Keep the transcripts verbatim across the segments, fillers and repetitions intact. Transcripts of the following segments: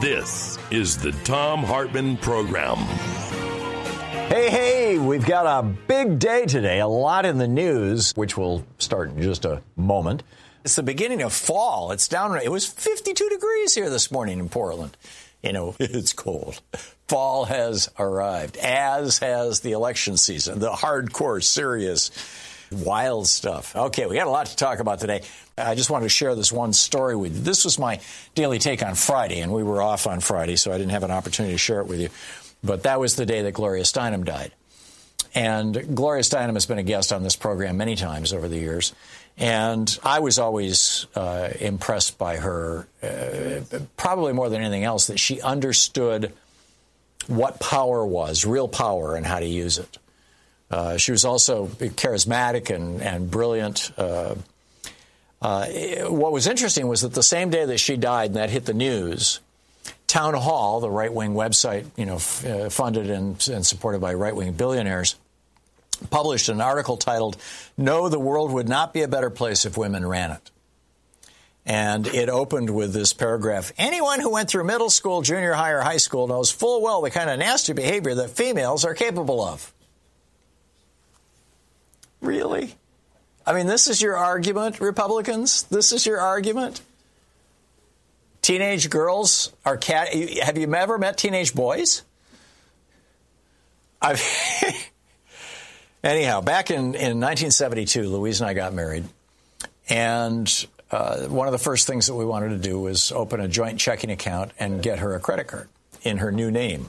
This is the Thom Hartmann Program. Hey, hey, we've got a big day today, a lot in the news, which will start in just a moment. It's the beginning of fall. It's down. It was fifty-two degrees here this morning in Portland. You know, it's cold. Fall has arrived, as has the election season, the hardcore, serious, wild stuff. Okay, we got a lot to talk about today. I just wanted to share this one story with you. This was my daily take on Friday, and we were off on Friday, so I didn't have an opportunity to share it with you. But that was the day that Gloria Steinem died. And Gloria Steinem has been a guest on this program many times over the years. And I was always uh, impressed by her, uh, probably more than anything else, that she understood what power was, real power, and how to use it. Uh, she was also charismatic and, and brilliant. Uh, uh, what was interesting was that the same day that she died, and that hit the news, Town Hall, the right-wing website, you know, f- uh, funded and, and supported by right-wing billionaires, published an article titled, "No, the world would not be a better place if women ran it." And it opened with this paragraph: "Anyone who went through middle school, junior high, or high school knows full well the kind of nasty behavior that females are capable of." Really? I mean, this is your argument, Republicans? This is your argument? Teenage girls are cat. Have you ever met teenage boys? I've Anyhow, back in, in nineteen seventy-two, Louise and I got married. And uh, one of the first things that we wanted to do was open a joint checking account and get her a credit card in her new name.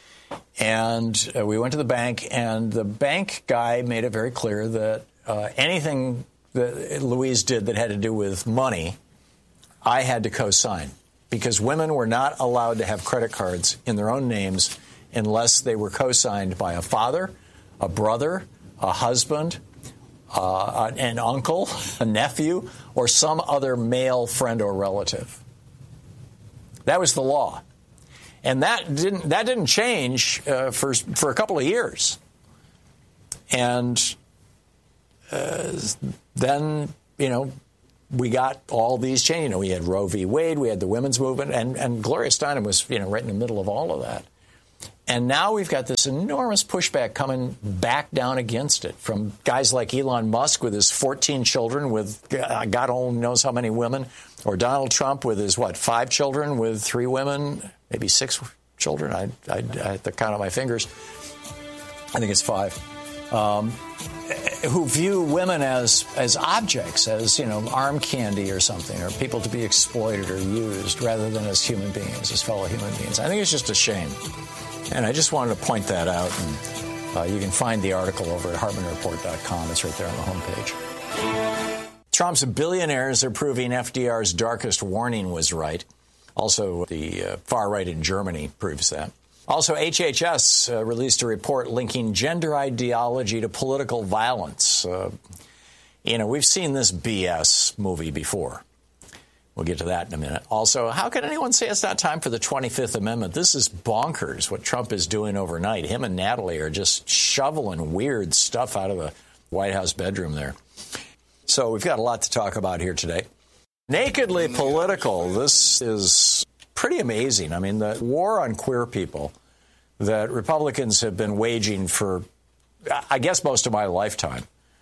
And uh, we went to the bank, and the bank guy made it very clear that uh, anything that Louise did that had to do with money, I had to co-sign. Because women were not allowed to have credit cards in their own names unless they were co-signed by a father, a brother, a husband, uh, an uncle, a nephew, or some other male friend or relative. That was the law. And that didn't that didn't change uh, for for a couple of years. And uh, then, you know, we got all these changes. You know, we had Roe v. Wade, we had the women's movement, and, and Gloria Steinem was, you know, right in the middle of all of that. And now we've got this enormous pushback coming back down against it from guys like Elon Musk with his fourteen children with God only knows how many women, or Donald Trump with his, what, five children with three women, maybe six children. I, I, I have to count on my fingers. I think it's five. Um, who view women as as objects, as, you know, arm candy or something, or people to be exploited or used, rather than as human beings, as fellow human beings. I think it's just a shame. And I just wanted to point that out. And uh, you can find the article over at hartmann report dot com. It's right there on the homepage. Trump's billionaires are proving F D R's darkest warning was right. Also, the uh, far right in Germany proves that. Also, H H S uh, released a report linking gender ideology to political violence. Uh, you know, we've seen this B S movie before. We'll get to that in a minute. Also, how can anyone say it's not time for the twenty-fifth Amendment? This is bonkers, what Trump is doing overnight. Him and Natalie are just shoveling weird stuff out of the White House bedroom there. So we've got a lot to talk about here today. Nakedly political. This is pretty amazing. I mean, the war on queer people that Republicans have been waging for, I guess, most of my lifetime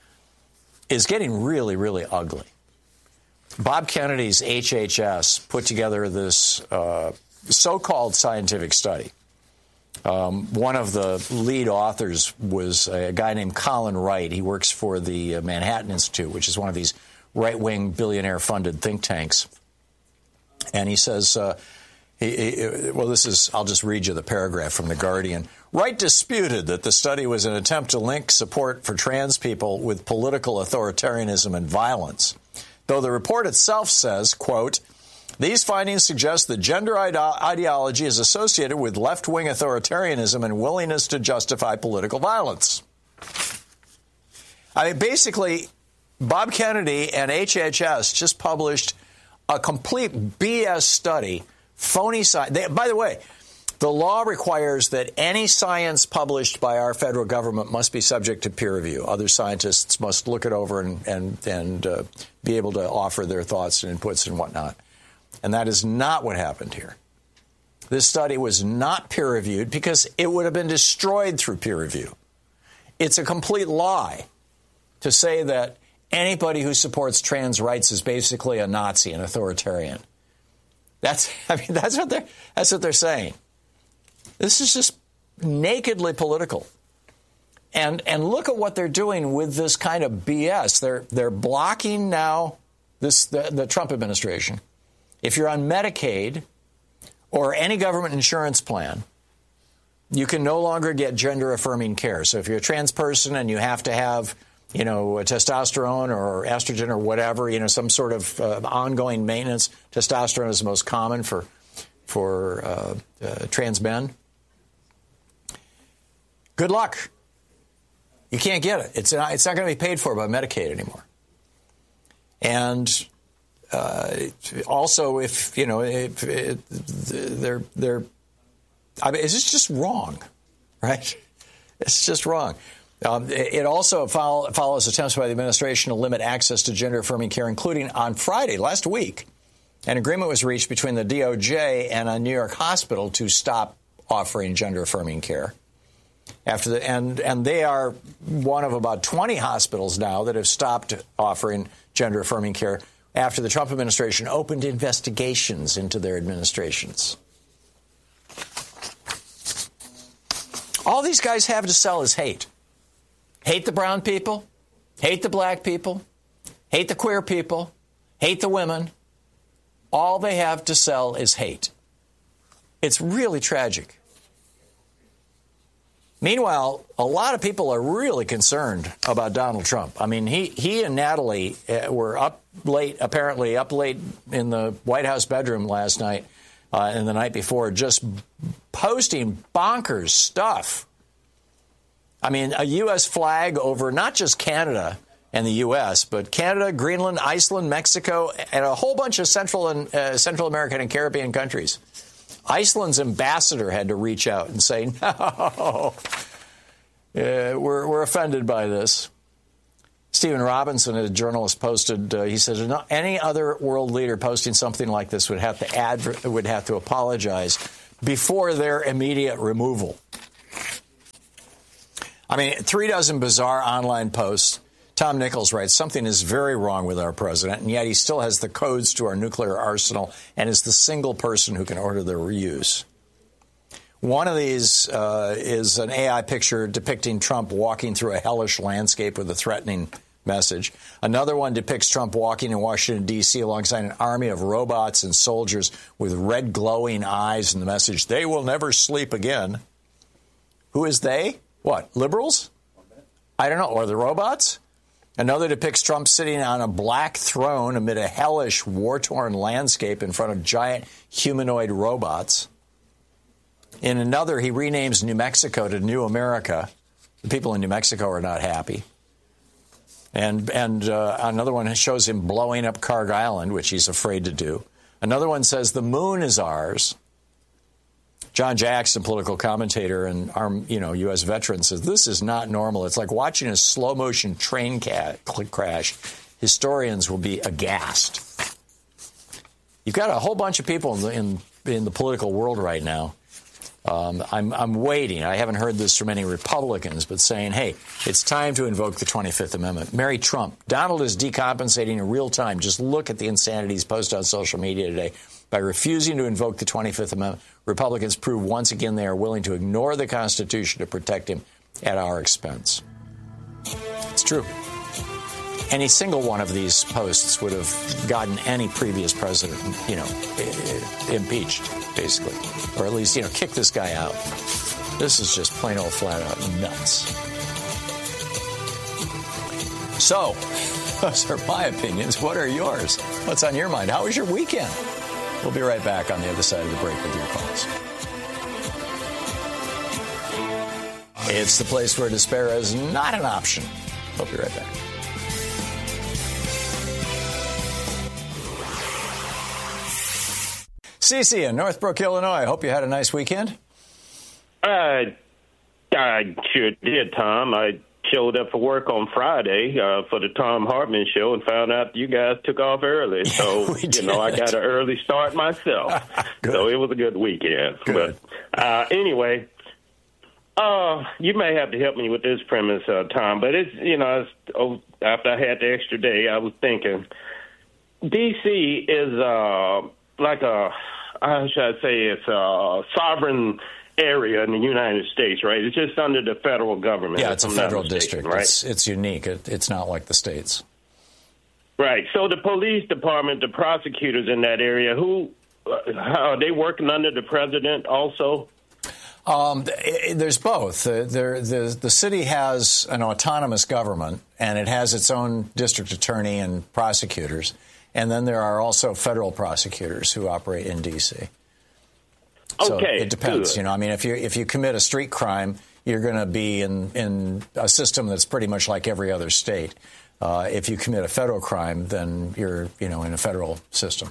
is getting really, really ugly. Bob Kennedy's H H S put together this uh, so-called scientific study. Um, one of the lead authors was a guy named Colin Wright. He works for the Manhattan Institute, which is one of these right-wing billionaire-funded think tanks. And he says, uh, he, he, well, this is, I'll just read you the paragraph from The Guardian. Wright disputed that the study was an attempt to link support for trans people with political authoritarianism and violence. Though the report itself says, quote, these findings suggest that gender ide- ideology is associated with left-wing authoritarianism and willingness to justify political violence. I mean, basically, Bob Kennedy and H H S just published a complete B S study, phony science. By the way, the law requires that any science published by our federal government must be subject to peer review. Other scientists must look it over and and, and uh, be able to offer their thoughts and inputs and whatnot. And that is not what happened here. This study was not peer-reviewed because it would have been destroyed through peer review. It's a complete lie to say that anybody who supports trans rights is basically a Nazi, an authoritarian. That's, I mean, that's what they're, that's what they're saying. This is just nakedly political. And and look at what they're doing with this kind of B S. They're they're blocking now this the, the Trump administration. If you're on Medicaid or any government insurance plan, you can no longer get gender-affirming care. So if you're a trans person and you have to have, you know, testosterone or estrogen or whatever, you know, some sort of uh, ongoing maintenance, testosterone is the most common for for uh, uh, trans men. Good luck. You can't get it. It's not, it's not going to be paid for by Medicaid anymore. And uh, also, if, you know, if, if they're, they're, I mean, it's just wrong, right? It's just wrong. Um, it also follow, follows attempts by the administration to limit access to gender-affirming care, including on Friday, last week, an agreement was reached between the D O J and a New York hospital to stop offering gender-affirming care. After the, and and they are one of about twenty hospitals now that have stopped offering gender-affirming care after the Trump administration opened investigations into their administrations. All these guys have to sell is hate. Hate the brown people, hate the black people, hate the queer people, hate the women. All they have to sell is hate. It's really tragic. Meanwhile, a lot of people are really concerned about Donald Trump. I mean, he, he and Natalie were up late, apparently up late in the White House bedroom last night uh, and the night before, just posting bonkers stuff. I mean, a U S flag over not just Canada and the U S, but Canada, Greenland, Iceland, Mexico, and a whole bunch of Central and uh, Central American and Caribbean countries. Iceland's ambassador had to reach out and say, no, uh, we're, we're offended by this. Stephen Robinson, a journalist, posted, uh, he said, any other world leader posting something like this would have to adver- would have to apologize before their immediate removal. I mean, three dozen bizarre online posts. Tom Nichols writes, something is very wrong with our president, and yet he still has the codes to our nuclear arsenal and is the single person who can order their reuse. One of these uh, is an A I picture depicting Trump walking through a hellish landscape with a threatening message. Another one depicts Trump walking in Washington, D C alongside an army of robots and soldiers with red glowing eyes and the message, they will never sleep again. Who is they? What, liberals? I don't know. Or the robots? Another depicts Trump sitting on a black throne amid a hellish, war-torn landscape in front of giant humanoid robots. In another, he renames New Mexico to New America. The people in New Mexico are not happy. And and uh, another one shows him blowing up Carg Island, which he's afraid to do. Another one says the moon is ours. John Jackson, political commentator and arm, you know, U S veteran, says this is not normal. It's like watching a slow motion train ca- crash. Historians will be aghast. You've got a whole bunch of people in the, in, in the political world right now. Um, I'm, I'm waiting. I haven't heard this from any Republicans, but saying, hey, it's time to invoke the twenty-fifth Amendment. Marry Trump. Donald is decompensating in real time. Just look at the insanities posted on social media today. By refusing to invoke the twenty-fifth Amendment, Republicans prove once again they are willing to ignore the Constitution to protect him at our expense. It's true. Any single one of these posts would have gotten any previous president, you know, impeached, basically. Or at least, you know, kick this guy out. This is just plain old flat out nuts. So, those are my opinions. What are yours? What's on your mind? How was your weekend? We'll be right back on the other side of the break with your calls. It's the place where despair is not an option. We'll be right back. Cece in Northbrook, Illinois. Hope you had a nice weekend. Uh, I sure did, Tom. I showed up for work on Friday uh, for the Thom Hartmann show and found out you guys took off early. So, you know, I got an early start myself. So it was a good weekend. Good. But uh, anyway, uh, you may have to help me with this premise, uh, Tom. But it's, you know, it's, oh, after I had the extra day, I was thinking D C is uh, like a, how should I say, it's a sovereign area in the United States, right? It's just under the federal government. Yeah, it's a federal mistaken, district. Right? It's, it's unique. It, it's not like the states. Right. So the police department, the prosecutors in that area, who uh, are they working under the president also? Um, there's both. Uh, there, the, the city has an autonomous government, and it has its own district attorney and prosecutors. And then there are also federal prosecutors who operate in D C So okay, it depends. good. You know, I mean, if you if you commit a street crime, you're going to be in, in a system that's pretty much like every other state. Uh, if you commit a federal crime, then you're, you know, in a federal system.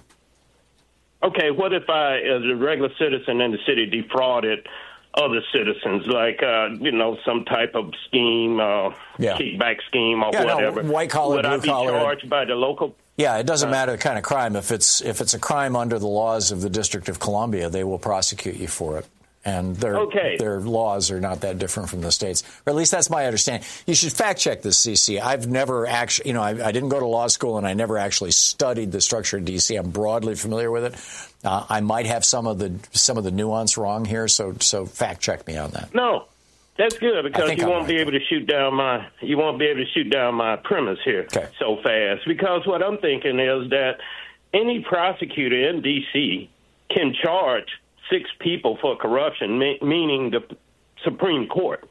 Okay, what if I, as a regular citizen in the city, defrauded other citizens, like, uh, you know, some type of scheme, uh, Yeah. kickback scheme or Yeah, no, whatever? white collar, Would I blue be collar. charged by the local? Yeah, it doesn't matter the kind of crime. If it's if it's a crime under the laws of the District of Columbia, they will prosecute you for it. And their Okay. their laws are not that different from the states. Or at least that's my understanding. You should fact check this, C C. I've never actually, you know, I, I didn't go to law school and I never actually studied the structure of D C. I'm broadly familiar with it. Uh, I might have some of the some of the nuance wrong here, so so fact check me on that. No, that's good because think you I'm won't be right. able to shoot down my you won't be able to shoot down my premise here Okay. so fast. Because what I'm thinking is that any prosecutor in D C can charge six people for corruption, me- meaning the Supreme Court.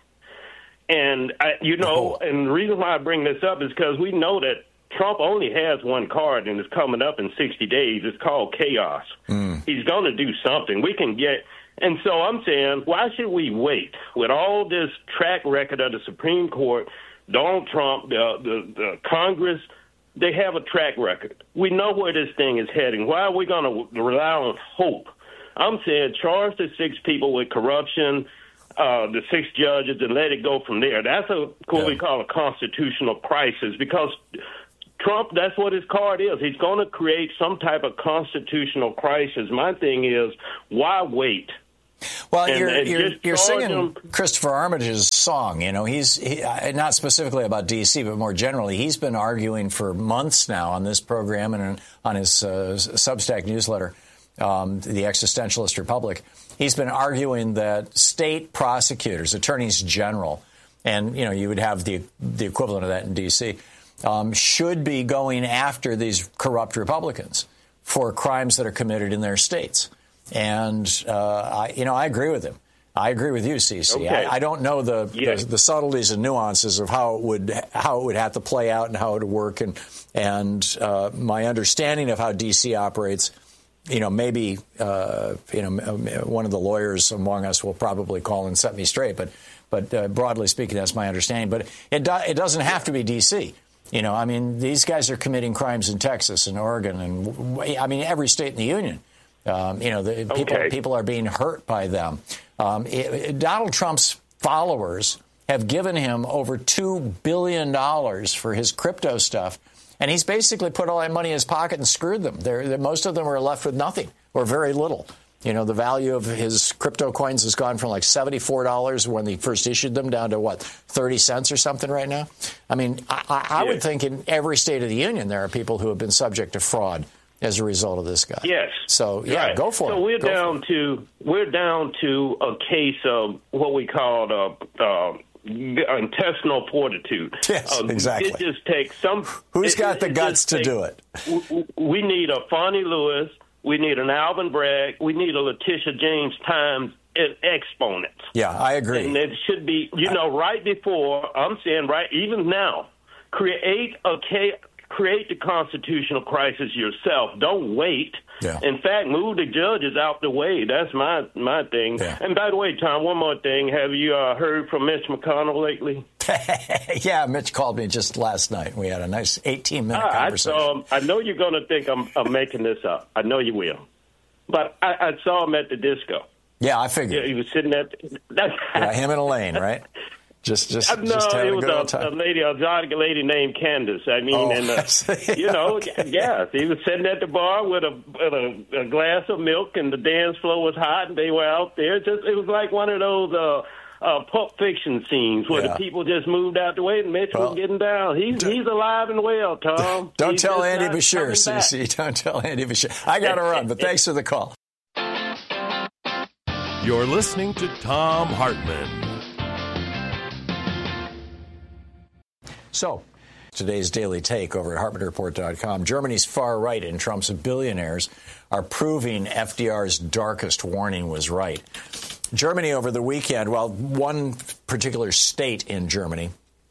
And I, you know, Oh. and the reason why I bring this up is because we know that Trump only has one card, and it's coming up in sixty days. It's called chaos. Mm. He's going to do something. We can get, and so I'm saying, why should we wait with all this track record of the Supreme Court, Donald Trump, the the, the Congress? They have a track record. We know where this thing is heading. Why are we going to rely on hope? I'm saying charge the six people with corruption, uh, the six judges, and let it go from there. That's a what Yeah. we call a constitutional crisis because Trump, that's what his card is. He's going to create some type of constitutional crisis. My thing is, why wait? Well, And- you're and you're, just you're charge singing him. Christopher Armitage's song. You know, he's he, uh, not specifically about D C, but more generally, he's been arguing for months now on this program and on his uh, Substack newsletter, um, The Existentialist Republic. He's been arguing that state prosecutors, attorneys general, and you know, you would have the the equivalent of that in D C, um, should be going after these corrupt Republicans for crimes that are committed in their states. And, uh, I, you know, I agree with him. I agree with you, C C. Okay. I, I don't know the, Yes. the the subtleties and nuances of how it would how it would have to play out and how it would work. And and uh, my understanding of how D C operates, you know, maybe uh, you know one of the lawyers among us will probably call and set me straight. But but uh, broadly speaking, that's my understanding. But it do, it doesn't have to be D C. You know, I mean, these guys are committing crimes in Texas and Oregon and I mean every state in the union. Um, you know, the, people Okay. people are being hurt by them. Um, it, Donald Trump's followers have given him over two billion dollars for his crypto stuff, and he's basically put all that money in his pocket and screwed them. They're, they're, most of them are left with nothing or very little. You know, the value of his crypto coins has gone from like seventy-four dollars when he first issued them down to, what, thirty cents or something right now? I mean, I, I, I Yeah. would think in every state of the union there are people who have been subject to fraud as a result of this guy. Yes. So, yeah, Right. go for so it. So we're Go for down it. to we're down to a case of what we call uh, uh, intestinal fortitude. Yes, uh, exactly. It just takes some. Who's it- got the it guts just to takes- do it? w- w- We need a Fonnie Lewis. We need an Alvin Bragg. We need a Letitia James Times exponent. Yeah, I agree. And it should be, you know, right before, I'm saying right, even now, create a ca- create the constitutional crisis yourself. Don't wait. Yeah. In fact, move the judges out the way. That's my my thing. Yeah. And by the way, Tom, one more thing. Have you uh, heard from Mitch McConnell lately? Yeah, Mitch called me just last night. We had a nice eighteen-minute I, I conversation. saw him. I know you're going to think I'm, I'm making this up. I know you will. But I, I saw him at the disco. Yeah, I Yeah, figured. he was sitting at. That's, Yeah, him and Elaine, right? Just, just, no, just having it a was good old a, time. a lady, a exotic lady named Candace. I mean, Oh, and uh, you know, okay. yes, he was sitting at the bar with a with a, a glass of milk, and the dance floor was hot, and they were out there. Just it was like one of those uh, uh, Pulp Fiction scenes where Yeah. the people just moved out the way, and Mitch Well, was getting down. He's he's alive and well, Tom. Don't He's tell just Andy not Bashir, coming back. Cece. Don't tell Andy Bashir. I got to run, but thanks for the call. You're listening to Thom Hartmann. So, today's Daily Take over at Hartmann Report dot com. Germany's far right and Trump's billionaires are proving F D R's darkest warning was right. Germany over the weekend, well, one particular state in Germany,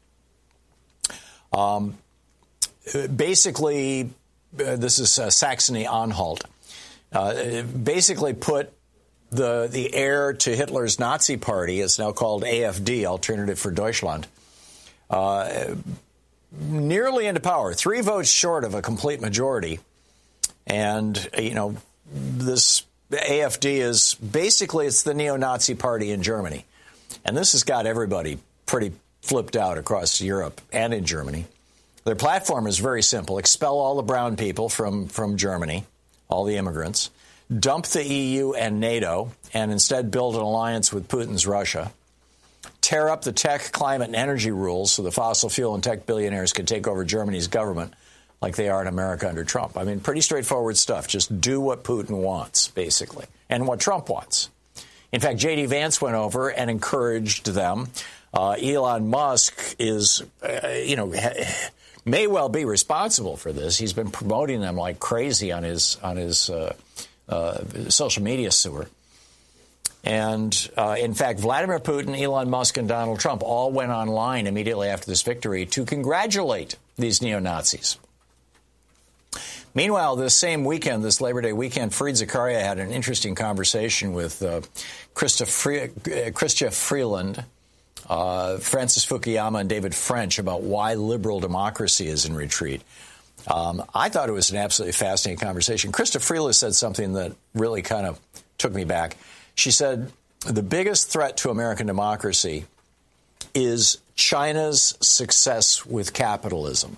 um, basically, uh, this is uh, Saxony-Anhalt, uh, basically put the the heir to Hitler's Nazi party, it's now called A F D, Alternative for Deutschland, uh, nearly into power, three votes short of a complete majority. And, you know, this A F D is basically, it's the neo-Nazi party in Germany. And this has got everybody pretty flipped out across Europe and in Germany. Their platform is very simple. Expel all the brown people from, from Germany, all the immigrants. Dump the E U and NATO, and instead build an alliance with Putin's Russia. Tear up the tech, climate, and energy rules so the fossil fuel and tech billionaires can take over Germany's government like they are in America under Trump. I mean, pretty straightforward stuff. Just do what Putin wants, basically, and what Trump wants. In fact, J D Vance went over and encouraged them. Uh, Elon Musk is, uh, you know, may well be responsible for this. He's been promoting them like crazy on his on his uh, uh, social media sewer. And, uh, in fact, Vladimir Putin, Elon Musk, and Donald Trump all went online immediately after this victory to congratulate these neo-Nazis. Meanwhile, this same weekend, this Labor Day weekend, Fareed Zakaria had an interesting conversation with uh, Krista Fre- uh, Chrystia Freeland, uh, Francis Fukuyama, and David French about why liberal democracy is in retreat. Um, I thought it was an absolutely fascinating conversation. Krista Freeland said something that really kind of took me back. She said, the biggest threat to American democracy is China's success with capitalism.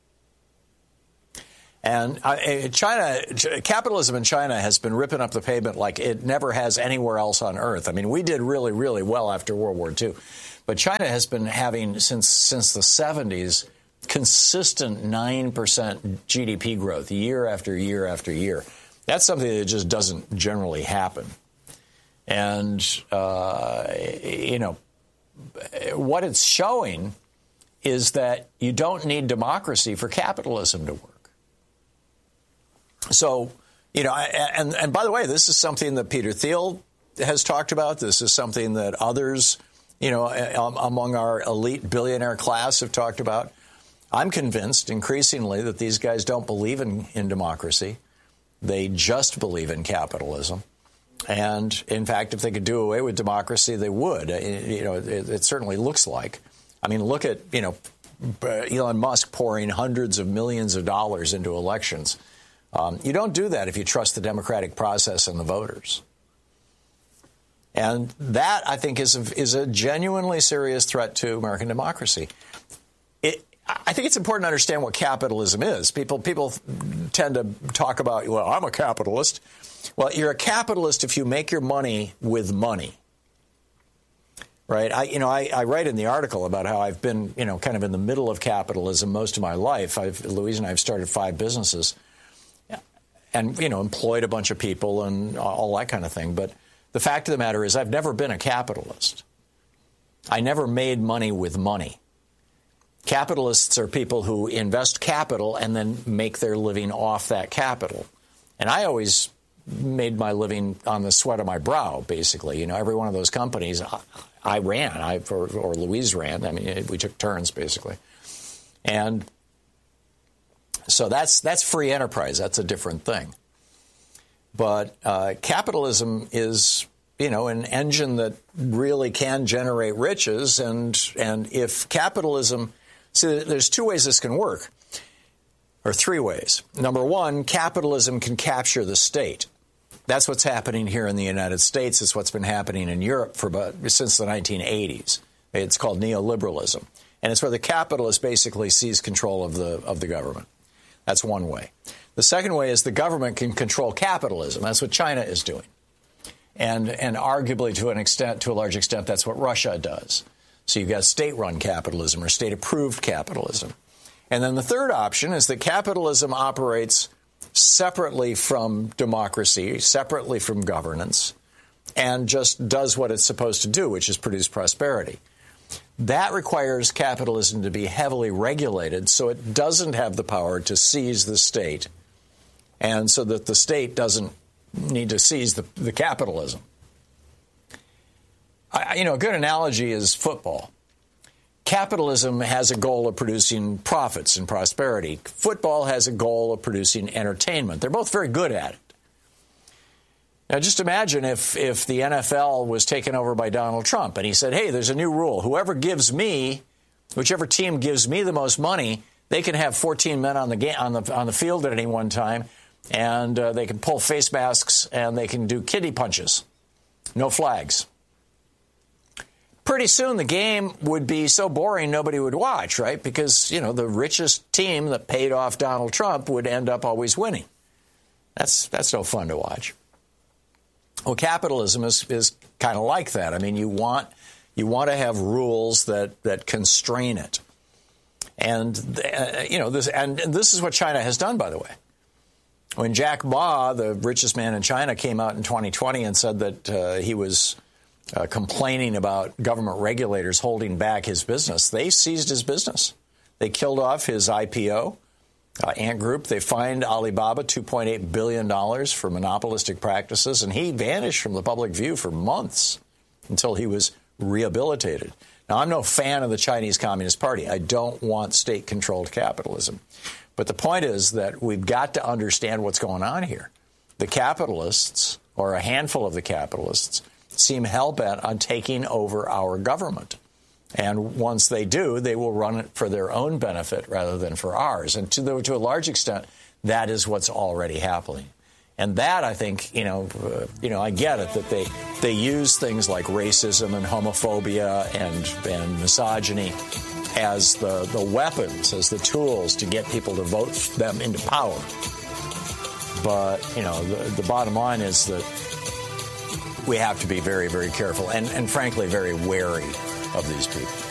And uh, China, capitalism in China has been ripping up the pavement like it never has anywhere else on earth. I mean, we did really, really well after World War Two. But China has been having, since since the seventies, consistent nine percent G D P growth year after year after year. That's something that just doesn't generally happen. And, uh, you know, what it's showing is that you don't need democracy for capitalism to work. So, you know, and, and by the way, this is something that Peter Thiel has talked about. This is something that others, you know, among our elite billionaire class have talked about. I'm convinced increasingly that these guys don't believe in, in democracy. They just believe in capitalism. And, in fact, if they could do away with democracy, they would. You know, it, it certainly looks like. I mean, look at, you know, Elon Musk pouring hundreds of millions of dollars into elections. Um, you don't do that if you trust the democratic process and the voters. And that, I think, is a, is a genuinely serious threat to American democracy. It, I think it's important to understand what capitalism is. People, people tend to talk about, well, I'm a capitalist. Well, you're a capitalist if you make your money with money, right? I, you know, I, I write in the article about how I've been, you know, kind of in the middle of capitalism most of my life. I've, Louise and I have started five businesses and, you know, employed a bunch of people and all that kind of thing. But the fact of the matter is I've never been a capitalist. I never made money with money. Capitalists are people who invest capital and then make their living off that capital. And I always made my living on the sweat of my brow, basically. You know, every one of those companies I, I ran, I, or, or Louise ran. I mean, we took turns, basically. And so that's that's free enterprise. That's a different thing. But uh, capitalism is, you know, an engine that really can generate riches. And, and if capitalism, see, there's two ways this can work. Or three ways. Number one, capitalism can capture the state. That's what's happening here in the United States. It's what's been happening in Europe for about, since the nineteen eighties. It's called neoliberalism. And it's where the capitalist basically seize control of the of the government. That's one way. The second way is the government can control capitalism. That's what China is doing. And and arguably to an extent, to a large extent, that's what Russia does. So you've got state-run capitalism or state-approved capitalism. And then the third option is that capitalism operates separately from democracy, separately from governance, and just does what it's supposed to do, which is produce prosperity. That requires capitalism to be heavily regulated so it doesn't have the power to seize the state, and so that the state doesn't need to seize the, the capitalism. I, you know, a good analogy is football. Capitalism has a goal of producing profits and prosperity. Football has a goal of producing entertainment. They're both very good at it. Now, just imagine if, if the N F L was taken over by Donald Trump and he said, hey, there's a new rule. Whoever gives me, whichever team gives me the most money, they can have fourteen men on the ga- on the on the field at any one time, and uh, they can pull face masks and they can do kiddie punches. No flags. Pretty soon the game would be so boring nobody would watch, right? Because, you know, the richest team that paid off Donald Trump would end up always winning. That's that's no fun to watch. Well, capitalism is, is kind of like that. I mean, you want you want to have rules that, that constrain it. And, uh, you know, this and, and this is what China has done, by the way. When Jack Ma, the richest man in China, came out in twenty twenty and said that uh, he was uh, complaining about government regulators holding back his business, they seized his business. They killed off his I P O. Uh, Ant Group, they fined Alibaba two point eight billion dollars for monopolistic practices, and he vanished from the public view for months until he was rehabilitated. Now, I'm no fan of the Chinese Communist Party. I don't want state-controlled capitalism. But the point is that we've got to understand what's going on here. The capitalists, or a handful of the capitalists, seem hell-bent on taking over our government. And once they do, they will run it for their own benefit rather than for ours. And to, the, to a large extent, that is what's already happening. And that, I think, you know, uh, you know, I get it that they they use things like racism and homophobia and and misogyny as the, the weapons, as the tools to get people to vote them into power. But, you know, the, the bottom line is that we have to be very, very careful and, and frankly, very wary of these people.